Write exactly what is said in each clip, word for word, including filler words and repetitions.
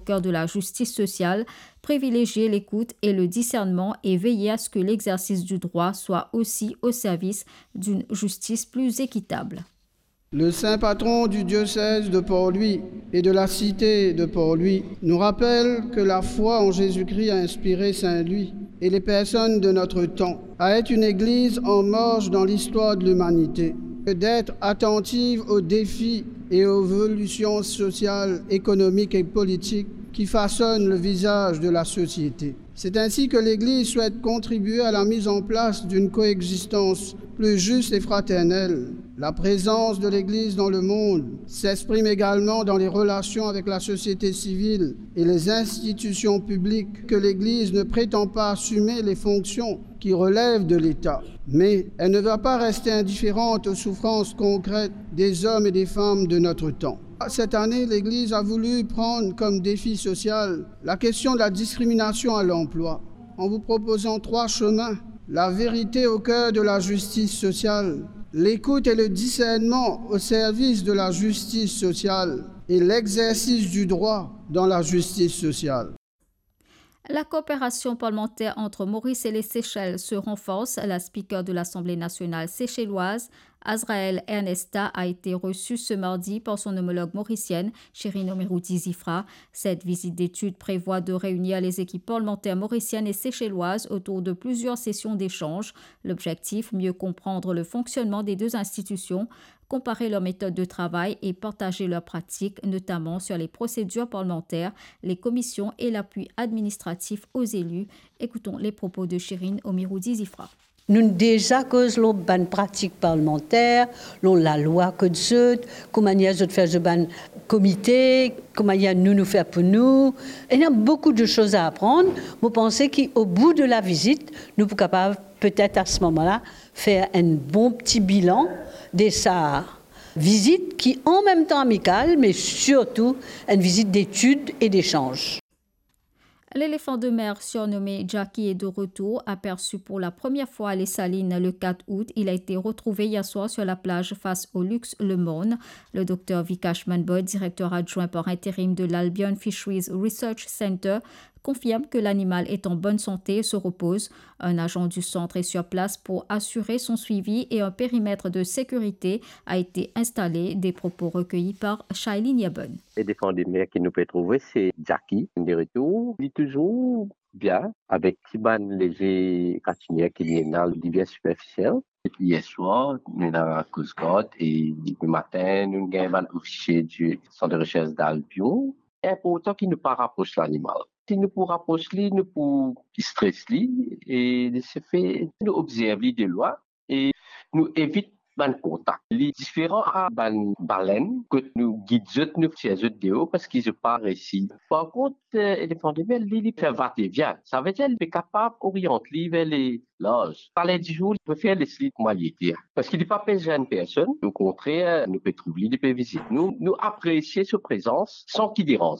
cœur de la justice sociale, privilégier l'écoute et le discernement et veiller à ce que l'exercice du droit soit aussi au service d'une justice plus équitable. Le saint patron du diocèse de Port-Louis et de la cité de Port-Louis nous rappelle que la foi en Jésus-Christ a inspiré saint Louis et les personnes de notre temps à être une église en marche dans l'histoire de l'humanité, d'être attentive aux défis et aux évolutions sociales, économiques et politiques qui façonnent le visage de la société. C'est ainsi que l'Église souhaite contribuer à la mise en place d'une coexistence plus juste et fraternelle. La présence de l'Église dans le monde s'exprime également dans les relations avec la société civile et les institutions publiques, que l'Église ne prétend pas assumer les fonctions qui relèvent de l'État. Mais elle ne va pas rester indifférente aux souffrances concrètes des hommes et des femmes de notre temps. Cette année, l'Église a voulu prendre comme défi social la question de la discrimination à l'emploi, en vous proposant trois chemins: la vérité au cœur de la justice sociale, l'écoute et le discernement au service de la justice sociale et l'exercice du droit dans la justice sociale. La coopération parlementaire entre Maurice et les Seychelles se renforce. La speaker de l'Assemblée nationale séchelloise, Azraël Ernesta, a été reçue ce mardi par son homologue mauricienne, Chérine Omiroudi-Zifra. Cette visite d'étude prévoit de réunir les équipes parlementaires mauriciennes et séchelloises autour de plusieurs sessions d'échange. L'objectif, mieux comprendre le fonctionnement des deux institutions, comparer leurs méthodes de travail et partager leurs pratiques, notamment sur les procédures parlementaires, les commissions et l'appui administratif aux élus. Écoutons les propos de Chérine Omiroudi-Zifra. Nous déjà cause l'on ban pratique parlementaire, l'on la loi code sud, comment il y a de faire de ban comité, comment il y a nous nous faire pour nous. Il y a beaucoup de choses à apprendre. Vous pensez qu'au bout de la visite, nous sommes capables peut-être à ce moment-là faire un bon petit bilan de sa visite qui en même temps amicale, mais surtout une visite d'études et d'échanges. L'éléphant de mer surnommé Jackie est de retour. Aperçu pour la première fois à Les Salines le quatre août, il a été retrouvé hier soir sur la plage face au Luxe Le Morne. Le docteur Vikash Manbod, directeur adjoint par intérim de l'Albion Fisheries Research Center, confirme que l'animal est en bonne santé et se repose. Un agent du centre est sur place pour assurer son suivi et un périmètre de sécurité a été installé. Des propos recueillis par Shailene Yabon. L'éléphant de mer que nous pouvons trouver, c'est Jackie, de retour. Il est toujours bien, avec Tiban léger catinier qui est dans le divers superficiel. Hier soir, nous avons la Coast Guard et le matin, nous avons un officier du centre de recherche d'Albion. Et pour autant qu'il ne pas rapproche l'animal. Si nous pour rapprocher, nous pour stresser et de ce fait, nous observer de loin et nous éviter ban contact. Les différents à ban baleine que nous guidons nous chez eux de haut parce qu'ils ne pas réussi. Par contre, l'éléphant de mer, il fait va-et-vient. Ça veut dire qu'il est capable d'orienter vers les loges. Par les dix jours, il peut faire les slides qualité. Parce qu'il n'est pas pesé à une personne. Au contraire, nous peut trouver, il peut visiter. Nous, nous apprécions sa présence sans qu'il dérange.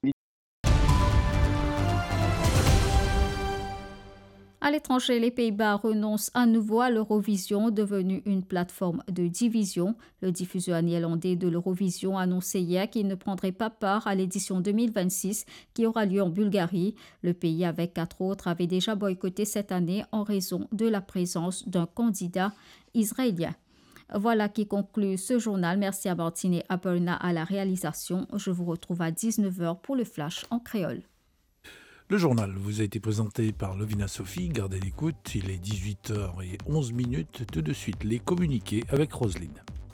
À l'étranger, les Pays-Bas renoncent à nouveau à l'Eurovision, devenue une plateforme de division. Le diffuseur néerlandais de l'Eurovision a annoncé hier qu'il ne prendrait pas part à l'édition deux mille vingt-six qui aura lieu en Bulgarie. Le pays, avec quatre autres, avait déjà boycotté cette année en raison de la présence d'un candidat israélien. Voilà qui conclut ce journal. Merci à Martine et Aperna à la réalisation. Je vous retrouve à dix-neuf heures pour le Flash en créole. Le journal vous a été présenté par Lovina Sophie. Gardez l'écoute, il est dix-huit heures onze. Tout de suite, les communiqués avec Roselyne.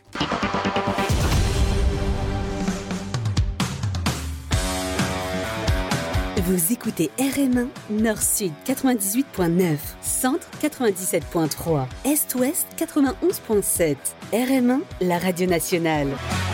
Vous écoutez R M un, Nord-Sud quatre-vingt-dix-huit virgule neuf, Centre quatre-vingt-dix-sept virgule trois, Est-Ouest quatre-vingt-onze virgule sept. R M un, la radio nationale.